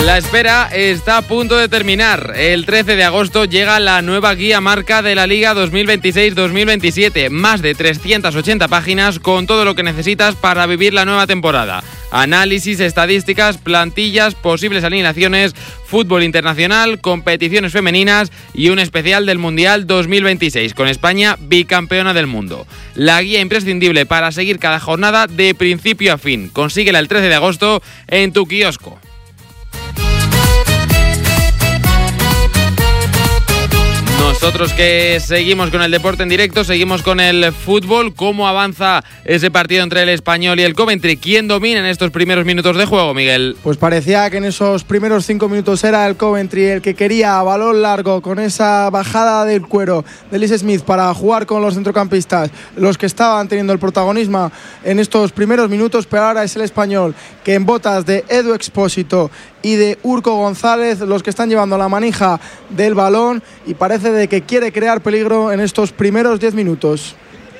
La espera está a punto de terminar. El 13 de agosto llega la nueva guía marca de la Liga 2026-2027. Más de 380 páginas con todo lo que necesitas para vivir la nueva temporada. Análisis, estadísticas, plantillas, posibles alineaciones, fútbol internacional, competiciones femeninas y un especial del Mundial 2026 con España bicampeona del mundo. La guía imprescindible para seguir cada jornada de principio a fin. Consíguela el 13 de agosto en tu kiosco. Nosotros que seguimos con el deporte en directo, seguimos con el fútbol. ¿Cómo avanza ese partido entre el Español y el Coventry? ¿Quién domina en estos primeros minutos de juego, Miguel? Pues parecía que en esos primeros 5 minutos era el Coventry el que quería balón largo con esa bajada del cuero de Lis Smith para jugar con los centrocampistas, los que estaban teniendo el protagonismo en estos primeros minutos, pero ahora es el Español que en botas de Edu Expósito y de Urco González los que están llevando la manija del balón y parece de que quiere crear peligro en estos primeros 10 minutos.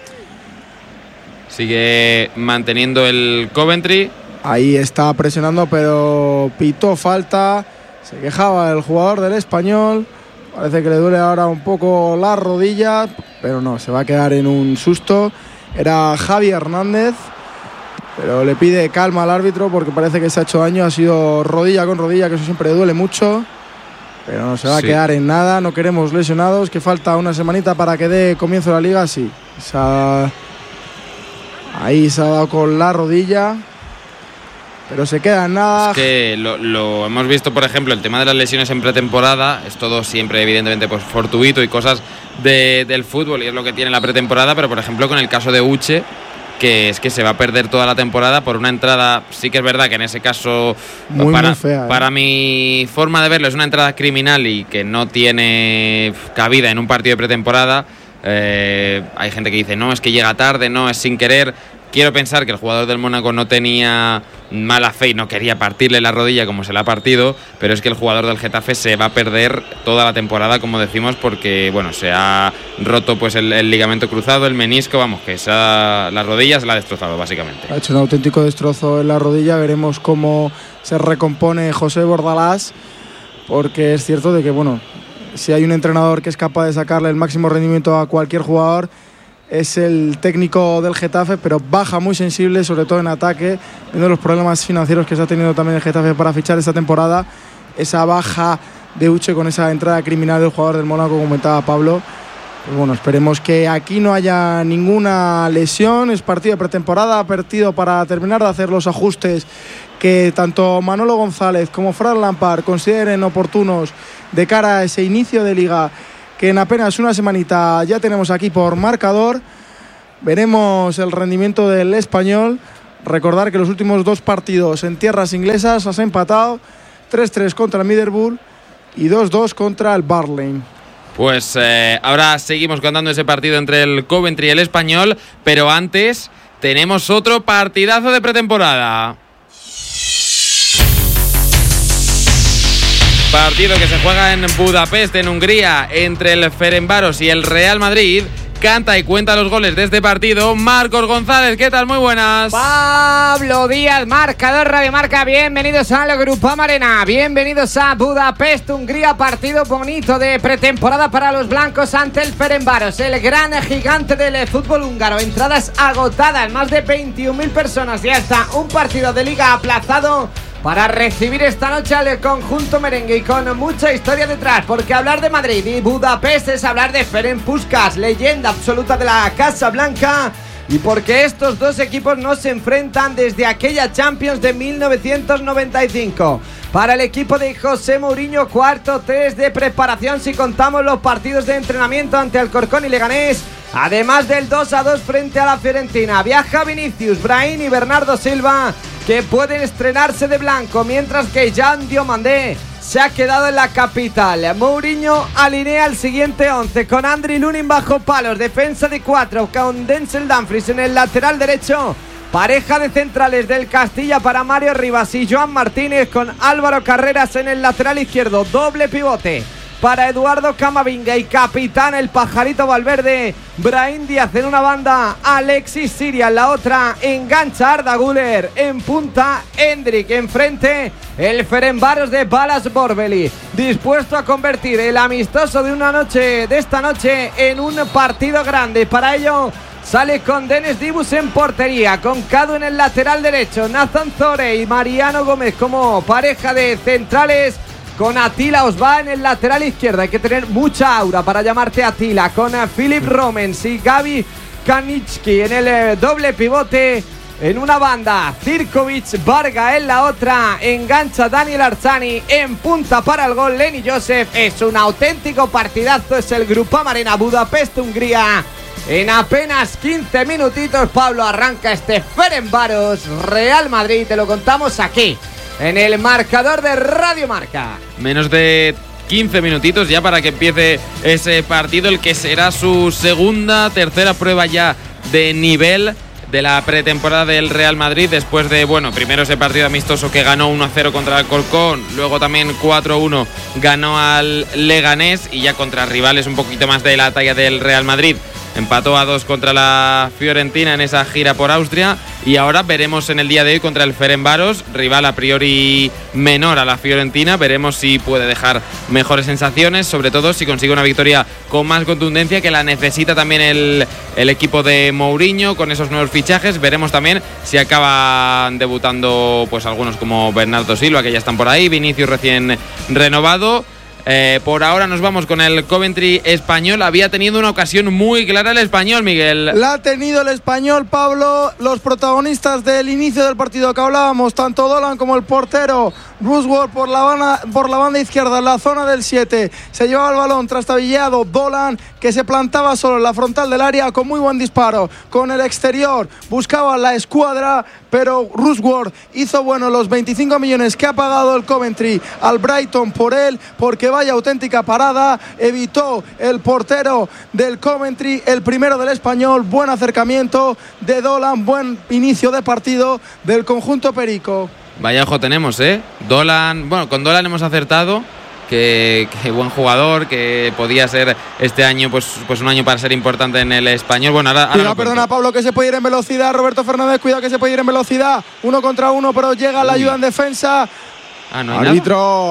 Sigue manteniendo el Coventry. Ahí está presionando, pero pitó falta. Se quejaba el jugador del Español. Parece que le duele ahora un poco la rodilla, pero no, se va a quedar en un susto. Era Javi Hernández, pero le pide calma al árbitro porque parece que se ha hecho daño. Ha sido rodilla con rodilla, que eso siempre duele mucho, pero no se va a quedar en nada. No queremos lesionados, que falta una semanita para que dé comienzo la liga. Sí, ahí se ha dado con la rodilla, pero se queda en nada. Es que lo hemos visto, por ejemplo, el tema de las lesiones en pretemporada. Es todo siempre, evidentemente, pues fortuito y cosas del fútbol, y es lo que tiene la pretemporada. Pero, por ejemplo, con el caso de Uche, que es que se va a perder toda la temporada por una entrada, sí que es verdad que en ese caso, muy fea, para mi forma de verlo, es una entrada criminal y que no tiene cabida en un partido de pretemporada. Hay gente que dice, no, es que llega tarde, no, es sin querer. Quiero pensar que el jugador del Mónaco no tenía mala fe y no quería partirle la rodilla como se la ha partido, pero es que el jugador del Getafe se va a perder toda la temporada, como decimos, porque bueno, se ha roto pues el ligamento cruzado, el menisco, vamos, que la rodilla se la ha destrozado básicamente. Ha hecho un auténtico destrozo en la rodilla. Veremos cómo se recompone José Bordalás, porque es cierto de que bueno, si hay un entrenador que es capaz de sacarle el máximo rendimiento a cualquier jugador, es el técnico del Getafe, pero baja muy sensible, sobre todo en ataque, viendo los problemas financieros que se ha tenido también el Getafe para fichar esta temporada. Esa baja de Uche con esa entrada criminal del jugador del Mónaco, como comentaba Pablo. Pues bueno, esperemos que aquí no haya ninguna lesión. Es partido de pretemporada, partido para terminar de hacer los ajustes que tanto Manolo González como Fran Lampard consideren oportunos de cara a ese inicio de liga, que en apenas una semanita ya tenemos aquí por marcador. Veremos el rendimiento del Español. Recordar que los últimos 2 partidos en tierras inglesas has empatado 3-3 contra el Middlesbrough y 2-2 contra el Burnley. Pues ahora seguimos contando ese partido entre el Coventry y el Español, pero antes tenemos otro partidazo de pretemporada. Partido que se juega en Budapest, en Hungría, entre el Ferencváros y el Real Madrid. Canta y cuenta los goles de este partido Marcos González. ¿Qué tal? Muy buenas. Pablo Díaz, marcador Radio Marca. Bienvenidos al Groupama Arena. Bienvenidos a Budapest, Hungría. Partido bonito de pretemporada para los blancos ante el Ferencváros, el gran gigante del fútbol húngaro. Entradas agotadas, más de 21.000 personas. Ya está un partido de liga aplazado para recibir esta noche al conjunto merengue, y con mucha historia detrás, porque hablar de Madrid y Budapest es hablar de Ferenc Puskás, leyenda absoluta de la Casa Blanca, y porque estos dos equipos no se enfrentan desde aquella Champions de 1995. Para el equipo de José Mourinho, cuarto test de preparación si contamos los partidos de entrenamiento ante Alcorcón y Leganés, además del 2-2 frente a la Fiorentina. Viaja Vinicius, Brahim y Bernardo Silva, que pueden estrenarse de blanco, mientras que Jean Diomandé se ha quedado en la capital. Mourinho alinea el siguiente 11 con Andriy Lunin bajo palos, defensa de 4 con Denzel Dumfries en el lateral derecho, pareja de centrales del Castilla para Mario Rivas y Joan Martínez, con Álvaro Carreras en el lateral izquierdo, doble pivote para Eduardo Camavinga y capitán el pajarito Valverde. Brahim Díaz en una banda, Alexis Siria en la otra, engancha Arda Güler, en punta Hendrik, enfrente el Ferencváros de Balas Borbeli, dispuesto a convertir el amistoso de esta noche en un partido grande. Para ello sale con Denis Dibus en portería, con Cadu en el lateral derecho, Nathan Zore y Mariano Gómez como pareja de centrales, con Attila Osva en el lateral izquierdo. Hay que tener mucha aura para llamarte Attila, con Filip Romens y Gabi Kanicki en el doble pivote. En una banda, Zirkovic, Varga en la otra, engancha Daniel Arzani, en punta para el gol Lenny Joseph. Es un auténtico partidazo, es el Groupama Arena Budapest, Hungría. En apenas 15 minutitos, Pablo, arranca este Ferencváros Real Madrid. Te lo contamos aquí, en el marcador de Radio Marca. Menos de 15 minutitos ya para que empiece ese partido, el que será su tercera prueba ya de nivel de la pretemporada del Real Madrid, después de, primero ese partido amistoso que ganó 1-0 contra el Alcorcón, luego también 4-1 ganó al Leganés, y ya contra rivales un poquito más de la talla del Real Madrid empató a 2 contra la Fiorentina en esa gira por Austria, y ahora veremos en el día de hoy contra el Ferencváros, rival a priori menor a la Fiorentina. Veremos si puede dejar mejores sensaciones, sobre todo si consigue una victoria con más contundencia, que la necesita también el equipo de Mourinho con esos nuevos fichajes. Veremos también si acaban debutando pues algunos como Bernardo Silva, que ya están por ahí, Vinicius recién renovado. Por ahora nos vamos con el Coventry Español. Había tenido una ocasión muy clara el Español, Miguel. La ha tenido el Español, Pablo. Los protagonistas del inicio del partido que hablábamos, tanto Dolan como el portero Roosevelt por la banda izquierda, en la zona del 7. Se llevaba el balón trastabillado Dolan, que se plantaba solo en la frontal del área con muy buen disparo. Con el exterior buscaba la escuadra, pero Roosevelt hizo los 25 millones que ha pagado el Coventry al Brighton por él, porque vaya auténtica parada evitó el portero del Coventry, el primero del Español. Buen acercamiento de Dolan, buen inicio de partido del conjunto perico. Vaya ojo tenemos, Dolan, con Dolan hemos acertado, que buen jugador, que podía ser este año pues un año para ser importante en el Español. Ahora perdona, Pablo, que se puede ir en velocidad. Roberto Fernández, cuidado que se puede ir en velocidad. 1 contra 1, pero llega la ayuda en defensa. No hay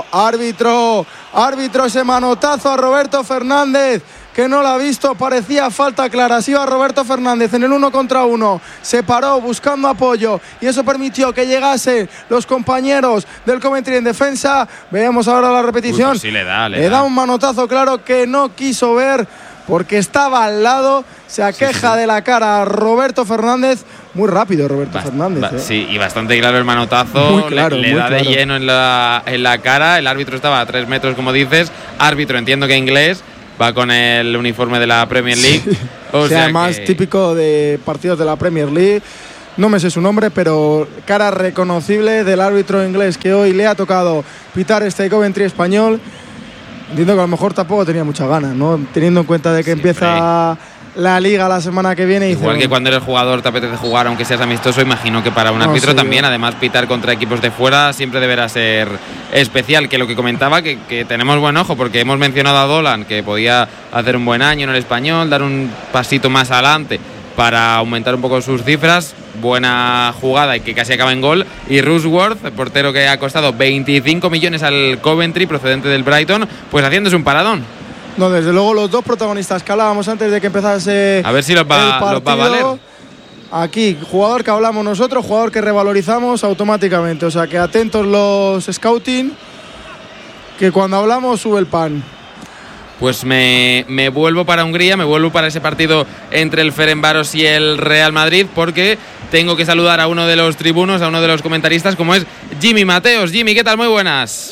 árbitro, ese manotazo a Roberto Fernández, que no lo ha visto, parecía falta clara. Se iba Roberto Fernández en el 1 contra 1, se paró buscando apoyo y eso permitió que llegasen los compañeros del Coventry en defensa. Veamos ahora la repetición. Pues sí, le da un manotazo claro que no quiso ver porque estaba al lado. Se aqueja de la cara a Roberto Fernández. Muy rápido Roberto Fernández. Sí, y bastante claro el manotazo. Muy claro, le da de lleno en la cara. El árbitro estaba a 3 metros, como dices. Árbitro, entiendo que inglés. Va con el uniforme de la Premier League. Sí. Además, típico de partidos de la Premier League. No me sé su nombre, pero cara reconocible del árbitro inglés que hoy le ha tocado pitar este Coventry Español. Entiendo que a lo mejor tampoco tenía muchas ganas, ¿no? Teniendo en cuenta de que empieza la Liga la semana que viene. Igual que cuando eres jugador te apetece jugar aunque seas amistoso, imagino que para un árbitro también, además pitar contra equipos de fuera siempre deberá ser especial. Que lo que comentaba, que tenemos buen ojo, porque hemos mencionado a Dolan, que podía hacer un buen año en el Español, dar un pasito más adelante para aumentar un poco sus cifras. Buena jugada y que casi acaba en gol. Y Roosevelt, el portero que ha costado 25 millones al Coventry, procedente del Brighton, pues haciéndose un paradón. No, desde luego los dos protagonistas que hablábamos antes de que empezase a ver si los va a valer. Aquí, jugador que hablamos nosotros, jugador que revalorizamos automáticamente. O sea que atentos los scouting, que cuando hablamos sube el pan. Pues me vuelvo para Hungría, me vuelvo para ese partido entre el Ferencváros y el Real Madrid, porque tengo que saludar a uno de los tribunos, a uno de los comentaristas, como es Jimmy Mateos. Jimmy, ¿qué tal? Muy buenas.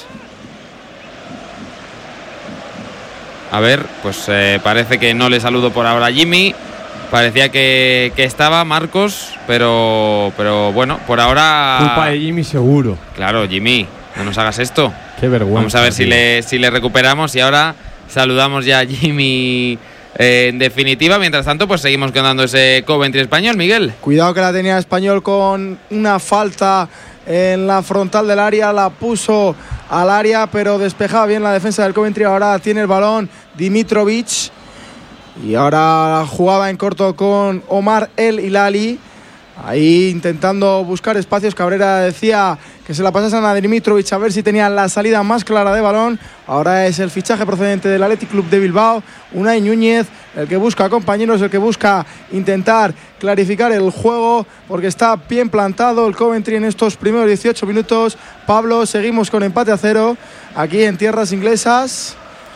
A ver, pues parece que no le saludo por ahora a Jimmy. Parecía que estaba Marcos, pero bueno, por ahora... Culpa de Jimmy seguro. Claro, Jimmy, no nos hagas esto. Qué vergüenza. Vamos a ver si le recuperamos, y ahora saludamos ya a Jimmy en definitiva. Mientras tanto, pues seguimos ganando ese Coventry Español, Miguel. Cuidado que la tenía Español con una falta en la frontal del área, la puso al área, pero despejaba bien la defensa del Coventry. Ahora tiene el balón Dimitrovic y ahora jugaba en corto con Omar El Hilali, ahí intentando buscar espacios. Cabrera decía que se la pasasen a Dimitrovic a ver si tenían la salida más clara de balón. Ahora es el fichaje procedente del Athletic Club de Bilbao, Unai Núñez, el que busca compañeros, el que busca intentar clarificar el juego, porque está bien plantado el Coventry en estos primeros 18 minutos. Pablo, seguimos con empate a 0 aquí en tierras inglesas.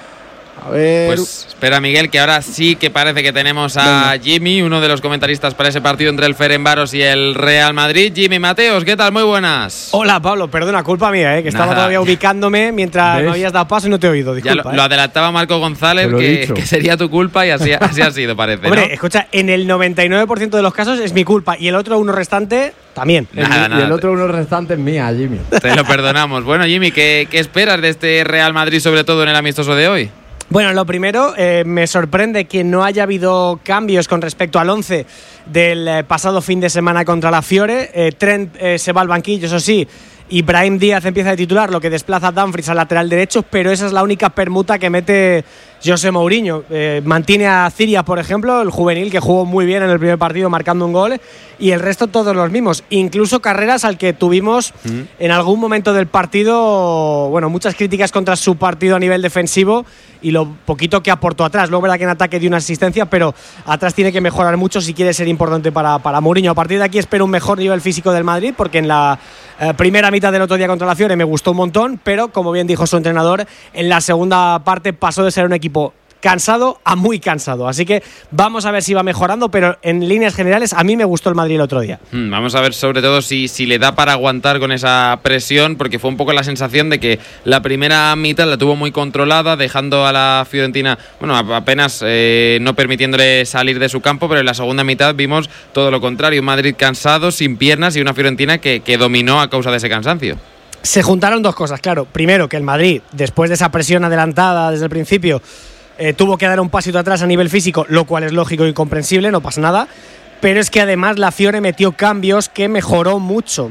A ver. Pues espera, Miguel, que ahora sí que parece que tenemos a Jimmy, uno de los comentaristas para ese partido entre el Ferencváros y el Real Madrid. Jimmy Mateos, ¿qué tal? Muy buenas. Hola, Pablo, perdona, culpa mía, que estaba todavía ubicándome mientras me habías dado paso y no te he oído, disculpa. Ya lo adelantaba Marco González, que sería tu culpa, y así ha sido, parece. Hombre, ¿no? Escucha, en el 99% de los casos es mi culpa y el otro uno restante también. Nada, y el otro uno restante es mía, Jimmy. Te lo perdonamos. Bueno, Jimmy, ¿qué esperas de este Real Madrid, sobre todo en el amistoso de hoy? Bueno, lo primero, me sorprende que no haya habido cambios con respecto al 11 del pasado fin de semana contra la Fiore. Trent se va al banquillo, eso sí, y Brahim Díaz empieza de titular, lo que desplaza a Dumfries al lateral derecho, pero esa es la única permuta que mete José Mourinho. Mantiene a Ciria, por ejemplo, el juvenil, que jugó muy bien en el primer partido marcando un gol, y el resto todos los mismos, incluso Carreras, al que tuvimos en algún momento del partido, bueno, muchas críticas contra su partido a nivel defensivo y lo poquito que aportó atrás. Luego, verdad que en ataque dio una asistencia, pero atrás tiene que mejorar mucho si quiere ser importante para Mourinho. A partir de aquí espero un mejor nivel físico del Madrid, porque en la primera mitad del otro día contra la Fiore me gustó un montón, pero como bien dijo su entrenador, en la segunda parte pasó de ser un equipo cansado a muy cansado, así que vamos a ver si va mejorando, pero en líneas generales a mí me gustó el Madrid el otro día. Vamos a ver sobre todo si le da para aguantar con esa presión, porque fue un poco la sensación de que la primera mitad la tuvo muy controlada, dejando a la Fiorentina, bueno, apenas no permitiéndole salir de su campo, pero en la segunda mitad vimos todo lo contrario, un Madrid cansado, sin piernas, y una Fiorentina que dominó a causa de ese cansancio. Se juntaron dos cosas, claro. Primero, que el Madrid, después de esa presión adelantada desde el principio, tuvo que dar un pasito atrás a nivel físico, lo cual es lógico y comprensible, no pasa nada. Pero es que además la Fiore metió cambios que mejoraron mucho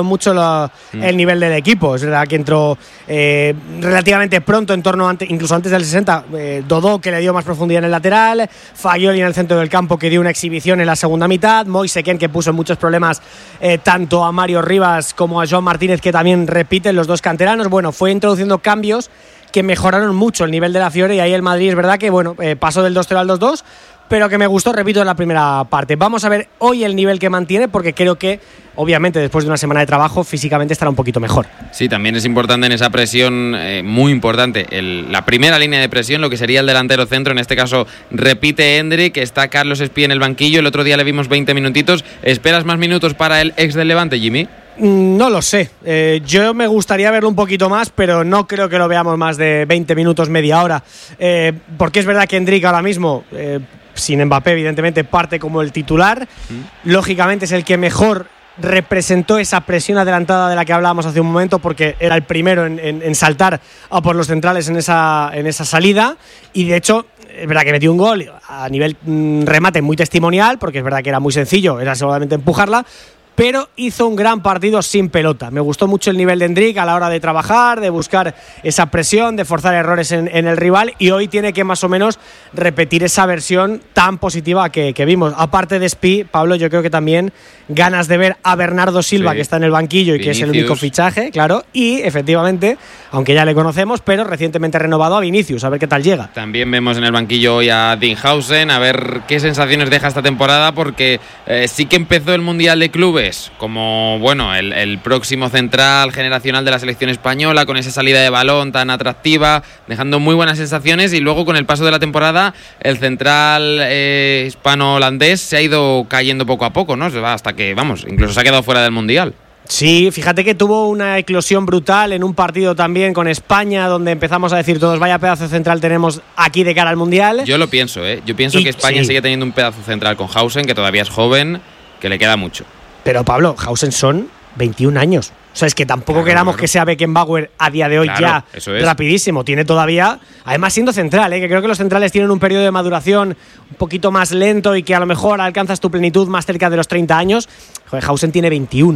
el nivel del equipo. Es verdad que entró relativamente pronto, incluso antes del 60, Dodó, que le dio más profundidad en el lateral, Fagioli en el centro del campo, que dio una exhibición en la segunda mitad, Moise Kean, que puso en muchos problemas tanto a Mario Rivas como a Joan Martínez, que también repiten, los dos canteranos. Bueno, fue introduciendo cambios que mejoraron mucho el nivel de la Fiore, y ahí el Madrid es verdad que pasó del 2-0 al 2-2, pero que me gustó, repito, en la primera parte. Vamos a ver hoy el nivel que mantiene, porque creo que, obviamente, después de una semana de trabajo, físicamente estará un poquito mejor. Sí, también es importante en esa presión, muy importante, la primera línea de presión, lo que sería el delantero centro. En este caso repite Hendrik, está Carlos Espí en el banquillo, el otro día le vimos 20 minutitos. ¿Esperas más minutos para el ex del Levante, Jimmy? No lo sé, yo me gustaría verlo un poquito más, pero no creo que lo veamos más de 20 minutos, media hora, porque es verdad que Hendrik ahora mismo, sin Mbappé evidentemente, parte como el titular. Lógicamente es el que mejor representó esa presión adelantada de la que hablábamos hace un momento, porque era el primero en saltar a por los centrales en esa salida, y de hecho es verdad que metió un gol a nivel remate muy testimonial, porque es verdad que era muy sencillo, era seguramente empujarla, pero hizo un gran partido sin pelota. Me gustó mucho el nivel de Hendrik a la hora de trabajar, de buscar esa presión, de forzar errores en el rival, y hoy tiene que más o menos repetir esa versión tan positiva que vimos. Aparte de Spi, Pablo, yo creo que también ganas de ver a Bernardo Silva, que está en el banquillo y Vinicius, que es el único fichaje, claro, y efectivamente, aunque ya le conocemos, pero recientemente renovado, a Vinicius, a ver qué tal llega. También vemos en el banquillo hoy a Dinhausen, a ver qué sensaciones deja esta temporada, porque sí que empezó el Mundial de Clubes como, bueno, el próximo central generacional de la selección española, con esa salida de balón tan atractiva, dejando muy buenas sensaciones, y luego con el paso de la temporada el central hispano-holandés se ha ido cayendo poco a poco, ¿no? Se va hasta que, vamos, incluso se ha quedado fuera del Mundial. Sí, fíjate que tuvo una eclosión brutal en un partido también con España, donde empezamos a decir todos, vaya pedazo central tenemos aquí de cara al Mundial. Yo lo pienso, yo pienso que España sigue teniendo un pedazo central con Hausen, que todavía es joven, que le queda mucho. Pero Pablo, Hausen son 21 años. O sea, es que tampoco queramos que sea Beckenbauer a día de hoy ya rapidísimo. Tiene todavía, además siendo central, que creo que los centrales tienen un periodo de maduración un poquito más lento y que a lo mejor alcanzas tu plenitud más cerca de los 30 años. Joder, Hausen tiene 21.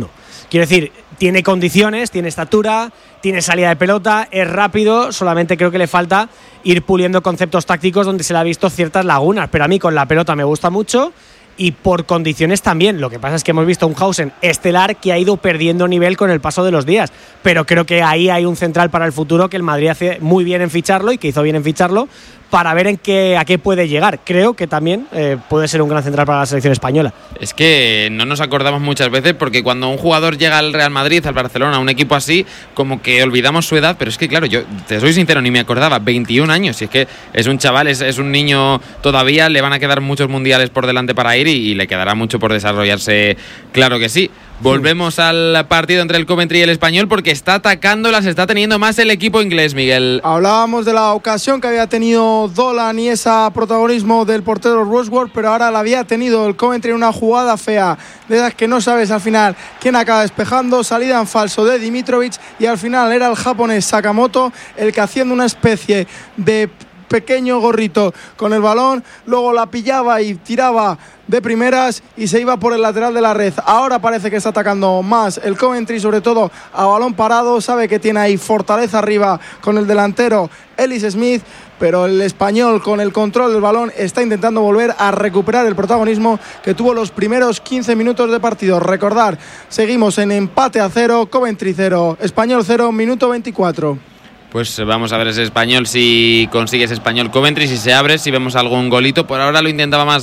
Quiero decir, tiene condiciones, tiene estatura, tiene salida de pelota, es rápido, solamente creo que le falta ir puliendo conceptos tácticos donde se le ha visto ciertas lagunas, pero a mí con la pelota me gusta mucho y por condiciones también. Lo que pasa es que hemos visto un Hausen estelar que ha ido perdiendo nivel con el paso de los días, pero creo que ahí hay un central para el futuro que el Madrid hace muy bien en ficharlo y que hizo bien en ficharlo para ver a qué puede llegar. Creo que también puede ser un gran central para la selección española. Es que no nos acordamos muchas veces porque cuando un jugador llega al Real Madrid, al Barcelona, a un equipo así, como que olvidamos su edad, pero es que claro, yo te soy sincero, ni me acordaba, 21 años, y es que es un chaval, es un niño todavía, le van a quedar muchos mundiales por delante para ir y le quedará mucho por desarrollarse, claro que sí. Volvemos al partido entre el Coventry y el Español porque está atacando, las está teniendo más el equipo inglés, Miguel. Hablábamos de la ocasión que había tenido Dolan y ese protagonismo del portero Rushworth, pero ahora la había tenido el Coventry en una jugada fea, de esas que no sabes al final quién acaba despejando, salida en falso de Dimitrovic y al final era el japonés Sakamoto el que haciendo una especie de pequeño gorrito con el balón, luego la pillaba y tiraba de primeras y se iba por el lateral de la red. Ahora parece que está atacando más el Coventry, sobre todo a balón parado, sabe que tiene ahí fortaleza arriba con el delantero Ellis Smith, pero el Español con el control del balón está intentando volver a recuperar el protagonismo que tuvo los primeros 15 minutos de partido. Recordar, seguimos en empate a 0, Coventry 0, Español 0, minuto 24. Pues vamos a ver ese Español, si consigue ese Español Coventry, si se abre, si vemos algún golito. Por ahora lo intentaba más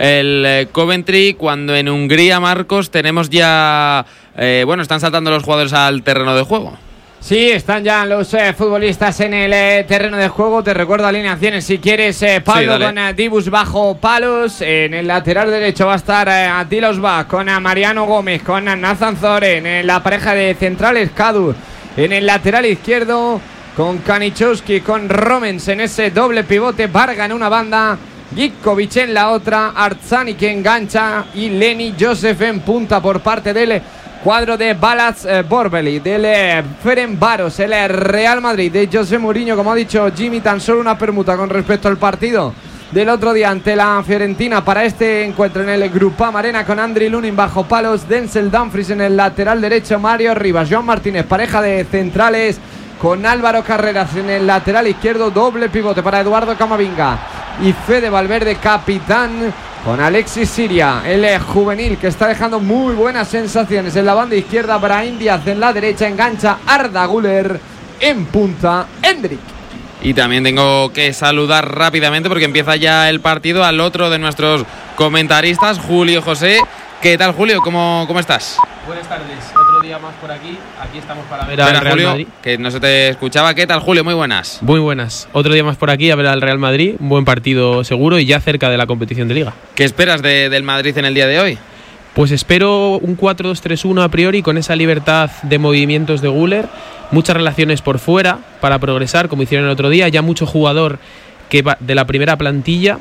el Coventry, cuando en Hungría, Marcos, tenemos ya... están saltando los jugadores al terreno de juego. Sí, están ya los futbolistas en el terreno de juego. Te recuerdo alineaciones si quieres, Pablo, sí, con Dibus bajo palos. En el lateral derecho va a estar Attila Osbach con Mariano Gómez, con Nathan Zoren. En la pareja de centrales, Kadu. En el lateral izquierdo, con Kanichowski, con Romens en ese doble pivote, Varga en una banda, Gikovic en la otra, Arzani que engancha y Lenny Joseph en punta por parte del cuadro de Balas Borbeli, del Ferencváros, el Real Madrid de José Mourinho. Como ha dicho Jimmy, tan solo una permuta con respecto al partido del otro día ante la Fiorentina para este encuentro en el Groupama Arena, con Andriy Lunin bajo palos, Denzel Dumfries en el lateral derecho, Mario Rivas, Joan Martínez, pareja de centrales, con Álvaro Carreras en el lateral izquierdo, doble pivote para Eduardo Camavinga y Fede Valverde, capitán, con Alexis Siria, el juvenil que está dejando muy buenas sensaciones en la banda izquierda, Brahim Díaz en la derecha, engancha Arda Güler, en punta Endrick. Y también tengo que saludar rápidamente porque empieza ya el partido al otro de nuestros comentaristas, Julio José. ¿Qué tal, Julio? ¿Cómo estás? Buenas tardes, otro día más por aquí. Aquí estamos para ver al Real Julio, Madrid. Que no se te escuchaba. ¿Qué tal, Julio? Muy buenas. Muy buenas. Otro día más por aquí a ver al Real Madrid. Un buen partido seguro y ya cerca de la competición de Liga. ¿Qué esperas del Madrid en el día de hoy? Pues espero un 4-2-3-1 a priori, con esa libertad de movimientos de Güler, muchas relaciones por fuera para progresar, como hicieron el otro día, ya mucho jugador que va de la primera plantilla.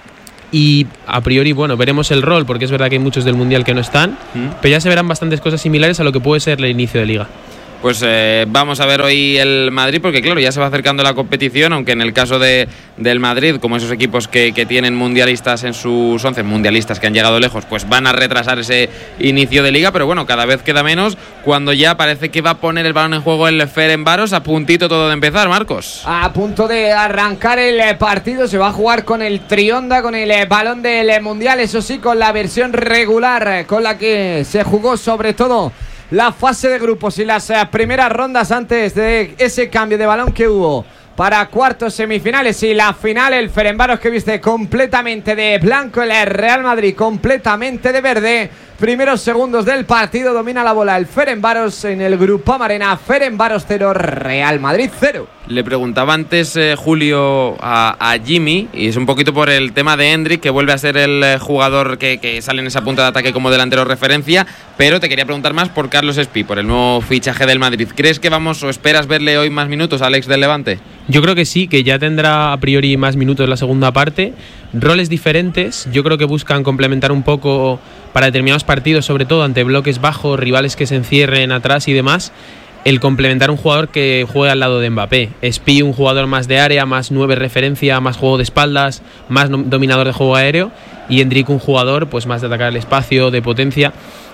Y a priori, veremos el rol, porque es verdad que hay muchos del Mundial que no están, pero ya se verán bastantes cosas similares a lo que puede ser el inicio de Liga. Pues vamos a ver hoy el Madrid, porque claro, ya se va acercando la competición, aunque en el caso del Madrid, como esos equipos que tienen mundialistas en sus 11, mundialistas que han llegado lejos, pues van a retrasar ese inicio de Liga, pero cada vez queda menos, cuando ya parece que va a poner el balón en juego el Ferencváros, a puntito todo de empezar, Marcos. A punto de arrancar el partido, se va a jugar con el Trionda, con el balón del Mundial, eso sí, con la versión regular, con la que se jugó sobre todo la fase de grupos y las primeras rondas antes de ese cambio de balón que hubo para cuartos, semifinales y la final. El Ferencváros, que viste completamente de blanco, el Real Madrid completamente de verde. Primeros segundos del partido, domina la bola el Ferencváros en el Groupama Arena. Ferencváros 0, Real Madrid 0. Le preguntaba antes, Julio, a Jimmy, y es un poquito por el tema de Endrick, que vuelve a ser el jugador que sale en esa punta de ataque como delantero referencia, pero te quería preguntar más por Carlos Espí, por el nuevo fichaje del Madrid. ¿Crees que vamos o esperas verle hoy más minutos a Alex del Levante? Yo creo que sí, que ya tendrá a priori más minutos en la segunda parte, roles diferentes. Yo creo que buscan complementar un poco para determinados partidos, sobre todo ante bloques bajos, rivales que se encierren atrás y demás, el complementar un jugador que juegue al lado de Mbappé. Espí, un jugador más de área, más 9 referencia, más juego de espaldas, más dominador de juego aéreo, y Endrick, un jugador pues más de atacar el espacio, de potencia.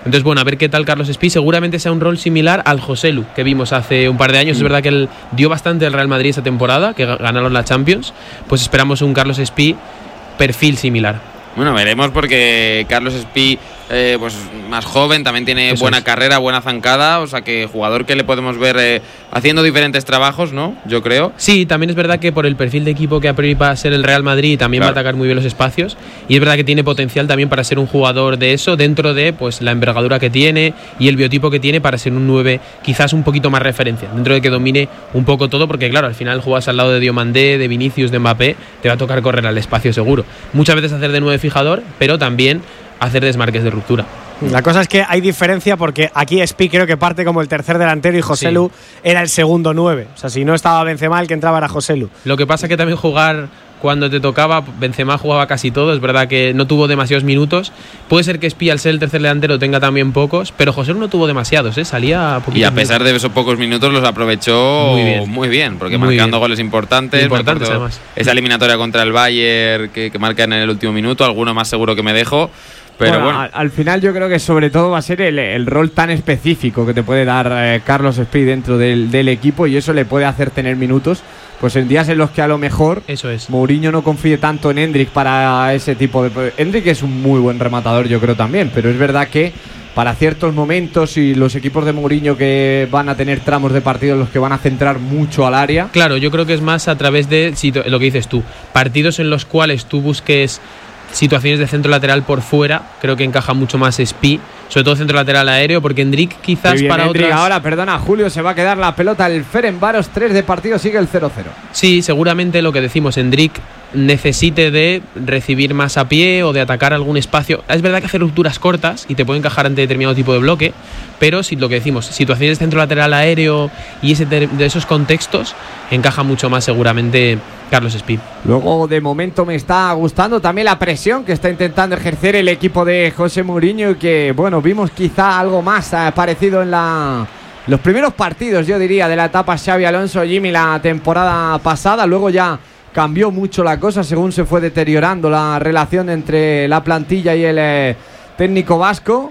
Entonces, bueno, a ver qué tal Carlos Espí. Seguramente sea un rol similar al Joselu que vimos hace un par de años. Es verdad que él dio bastante al Real Madrid esa temporada, que ganaron la Champions. Pues esperamos un Carlos Espí perfil similar. Bueno, veremos, porque Carlos Espí, pues más joven, también tiene buena carrera, buena zancada, o sea que jugador que le podemos ver haciendo diferentes trabajos, ¿no? Yo creo. Sí, también es verdad que por el perfil de equipo que a priori va a ser el Real Madrid, también va a atacar muy bien los espacios, y es verdad que tiene potencial también para ser un jugador de eso, dentro de pues la envergadura que tiene y el biotipo que tiene para ser un 9 quizás un poquito más referencia, dentro de que domine un poco todo, porque claro, al final juegas al lado de Diomandé, de Vinicius, de Mbappé, te va a tocar correr al espacio seguro. Muchas veces hacer de 9 fijador, pero también hacer desmarques de ruptura. La cosa es que hay diferencia, porque aquí Espí creo que parte como el tercer delantero y Joselu era el segundo 9. O sea, si no estaba Benzema, el que entraba era Joselu. Lo que pasa es que también jugar cuando te tocaba, Benzema jugaba casi todo, es verdad que no tuvo demasiados minutos. Puede ser que Espí, al ser el tercer delantero, tenga también pocos, pero Joselu no tuvo demasiados, salía poquito. Y a pesar de esos pocos minutos los aprovechó muy bien, porque muy marcando goles importantes además. Esa eliminatoria contra el Bayern que marcan en el último minuto, alguno más seguro que me dejo. Pero bueno. Al final yo creo que sobre todo va a ser el rol tan específico que te puede dar Carlos Espí dentro del equipo, y eso le puede hacer tener minutos pues en días en los que a lo mejor Mourinho no confíe tanto en Endrick para ese tipo de... Endrick es un muy buen rematador, yo creo también, pero es verdad que para ciertos momentos, y los equipos de Mourinho que van a tener tramos de partido en los que van a centrar mucho al área. Claro, yo creo que es más a través de lo que dices tú, partidos en los cuales tú busques situaciones de centro lateral por fuera, creo que encaja mucho más Espí, sobre todo centro lateral aéreo, porque Endrick quizás para Endrick otras... Ahora, perdona, Julio, se va a quedar la pelota el Ferencváros, 3 de partido, sigue el 0-0. Sí, seguramente lo que decimos, Endrick necesite de recibir más a pie o de atacar algún espacio. Es verdad que hace rupturas cortas y te puede encajar ante determinado tipo de bloque, pero si lo que decimos, situaciones de centro lateral aéreo y de esos contextos, encaja mucho más seguramente Carlos Espí. Luego, de momento, me está gustando también la presión que está intentando ejercer el equipo de José Mourinho, y que, bueno, vimos quizá algo más parecido en los primeros partidos, yo diría, de la etapa Xabi Alonso-Jimmy la temporada pasada. Luego ya cambió mucho la cosa según se fue deteriorando la relación entre la plantilla y el técnico vasco.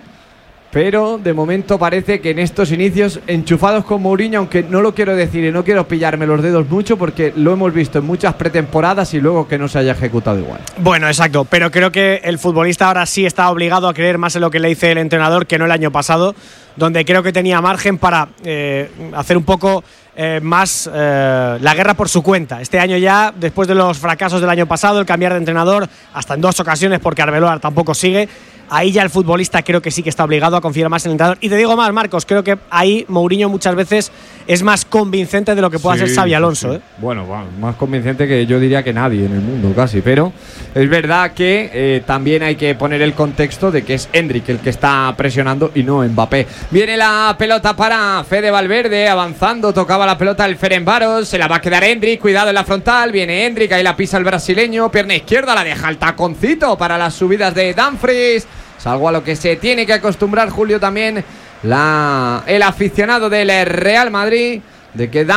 Pero de momento parece que en estos inicios enchufados con Mourinho, aunque no lo quiero decir y no quiero pillarme los dedos mucho, porque lo hemos visto en muchas pretemporadas y luego que no se haya ejecutado igual. Bueno, exacto, pero creo que el futbolista ahora sí está obligado a creer más en lo que le dice el entrenador que no el año pasado, donde creo que tenía margen para hacer un poco más la guerra por su cuenta. Este año ya, después de los fracasos del año pasado, el cambiar de entrenador hasta en 2 ocasiones, porque Arbeloa tampoco sigue, ahí ya el futbolista creo que sí que está obligado a confiar más en el entrenador. Y te digo más, Marcos, creo que ahí Mourinho muchas veces es más convincente de lo que pueda ser Xabi Alonso. Bueno, más convincente que yo diría que nadie en el mundo casi, pero es verdad que también hay que poner el contexto de que es Endrick el que está presionando y no Mbappé. Viene la pelota para Fede Valverde, avanzando, tocaba la pelota el Ferencváros, se la va a quedar Endrick, cuidado en la frontal, viene Endrick, ahí la pisa el brasileño, pierna izquierda, la deja el taconcito para las subidas de Dumfries. Es algo a lo que se tiene que acostumbrar, Julio, también el aficionado del Real Madrid, de que